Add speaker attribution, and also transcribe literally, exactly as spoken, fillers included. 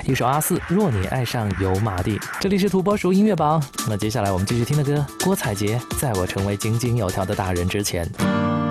Speaker 1: 一首阿四，若你爱上油麻地。这里是土拨鼠音乐榜，那接下来我们继续听的歌，郭采洁，在我成为井井有条的大人之前。